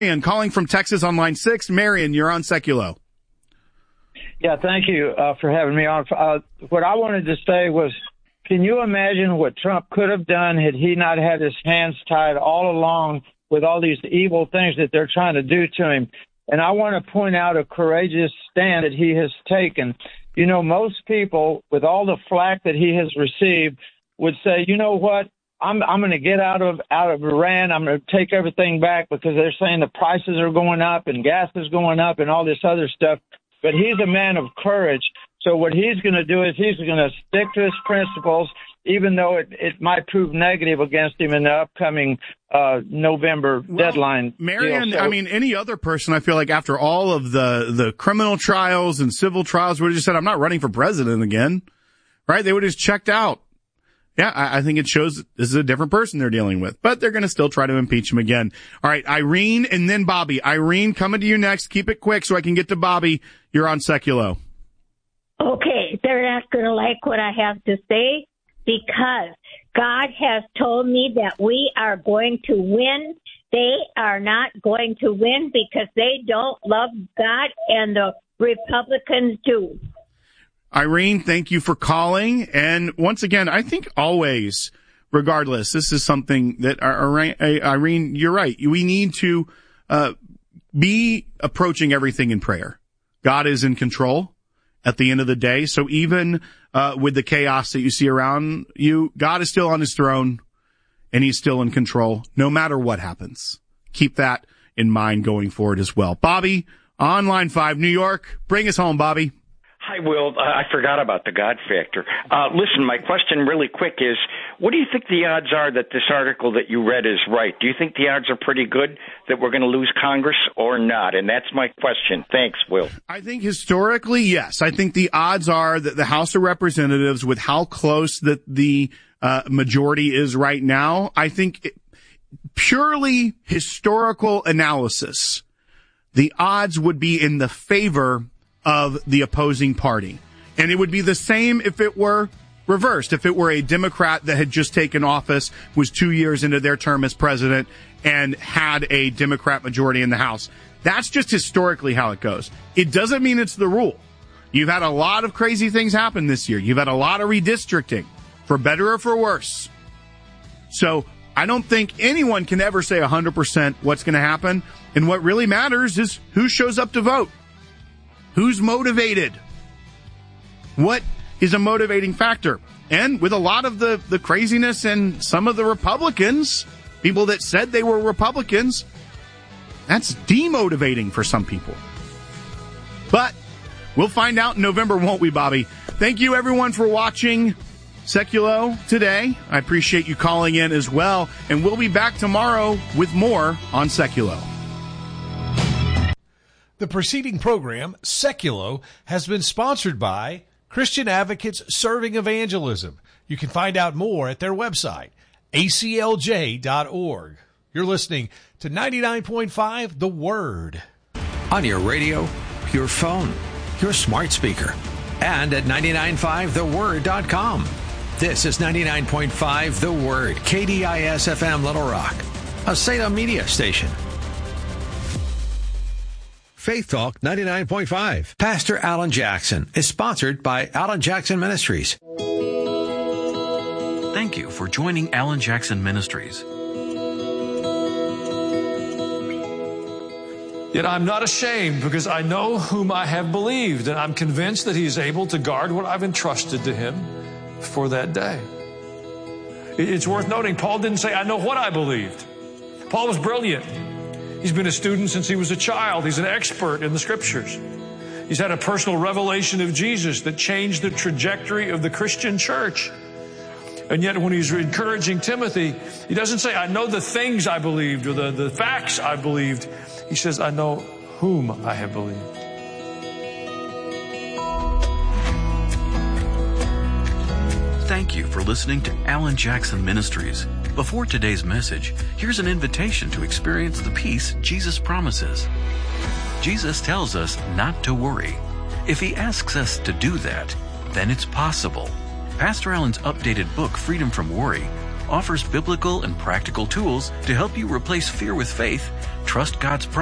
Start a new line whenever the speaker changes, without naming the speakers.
And calling from Texas on line 6, Marion, you're on Seculo.
Yeah, thank you for having me on. What I wanted to say was, can you imagine what Trump could have done had he not had his hands tied all along with all these evil things that they're trying to do to him? And I want to point out a courageous stand that he has taken. You know, most people, with all the flack that he has received, would say, you know what? I'm going to get out of Iran. I'm going to take everything back because they're saying the prices are going up and gas is going up and all this other stuff. But he's a man of courage. So what he's going to do is he's going to stick to his principles, even though it might prove negative against him in the upcoming November deadline.
Marion, I mean, any other person, I feel like after all of the criminal trials and civil trials would have just said, I'm not running for president again, right? They would have just checked out. Yeah, I think it shows this is a different person they're dealing with, but they're going to still try to impeach him again. All right, Irene and then Bobby. Irene, coming to you next. Keep it quick so I can get to Bobby. You're on Seculo.
Okay, they're not going to like what I have to say because God has told me that we are going to win. They are not going to win because they don't love God and the Republicans do.
Irene, thank you for calling. And once again, I think always, regardless, this is something that, Irene, you're right. We need to be approaching everything in prayer. God is in control at the end of the day. So even with the chaos that you see around you, God is still on his throne and he's still in control no matter what happens. Keep that in mind going forward as well. Bobby, on line 5, New York. Bring us home, Bobby.
Hi, Will. I forgot about the God factor. Listen, my question really quick is, what do you think the odds are that this article that you read is right? Do you think the odds are pretty good that we're going to lose Congress or not? And that's my question. Thanks, Will.
I think historically, yes. I think the odds are that the House of Representatives, with how close that the majority is right now, I think purely historical analysis, the odds would be in the favor of the opposing party. And it would be the same if it were reversed, if it were a Democrat that had just taken office, was 2 years into their term as president, and had a Democrat majority in the House. That's just historically how it goes. It doesn't mean it's the rule. You've had a lot of crazy things happen this year. You've had a lot of redistricting, for better or for worse. So I don't think anyone can ever say 100% what's going to happen. And what really matters is who shows up to vote. Who's motivated? What is a motivating factor? And with a lot of the craziness and some of the Republicans, people that said they were Republicans, that's demotivating for some people. But we'll find out in November, won't we, Bobby? Thank you, everyone, for watching Seculo today. I appreciate you calling in as well. And we'll be back tomorrow with more on Seculo.
The preceding program, Seculo, has been sponsored by Christian Advocates Serving Evangelism. You can find out more at their website, aclj.org. You're listening to 99.5 The Word.
On your radio, your phone, your smart speaker, and at 995theword.com. This is 99.5 The Word, KDIS-FM Little Rock, a Salem media station. Faith Talk 99.5. Pastor Alan Jackson is sponsored by Alan Jackson Ministries.
Thank you for joining Alan Jackson Ministries.
Yet I'm not ashamed because I know whom I have believed, and I'm convinced that he is able to guard what I've entrusted to him for that day. It's worth noting, Paul didn't say, I know what I believed. Paul was brilliant. He's been a student since he was a child. He's an expert in the Scriptures. He's had a personal revelation of Jesus that changed the trajectory of the Christian church. And yet when he's encouraging Timothy, he doesn't say, I know the things I believed or the facts I believed. He says, I know whom I have believed.
Thank you for listening to Alan Jackson Ministries. Before today's message, here's an invitation to experience the peace Jesus promises. Jesus tells us not to worry. If he asks us to do that, then it's possible. Pastor Alan's updated book, Freedom from Worry, offers biblical and practical tools to help you replace fear with faith, trust God's promise,